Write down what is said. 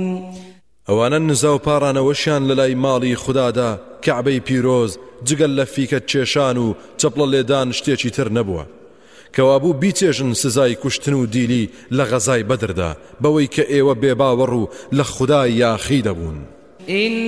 ئەوانە نزا و پاڕانەوەشیان لەلای ماڵی خوددادا کەعبەی پیرۆز جگەل لە فیکە کێشان و چەپڵە لێدان شتێکی تر نەبووە کەوابوو بیچێژن سزای کوشتن و دیلی لە غەزای بەدردا بەوەی کە ئێوە بێباوەڕ و لە خودای یاخی دەبوون.